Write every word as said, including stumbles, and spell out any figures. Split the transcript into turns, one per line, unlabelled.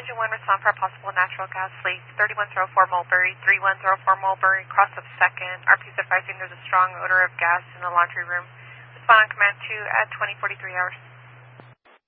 Engine one, respond for a possible natural gas leak. thirty-one oh four Mulberry, thirty-one oh four Mulberry, cross of second. R P's advising there's a strong odor of gas in the laundry room. Respond on command two at twenty forty-three hours.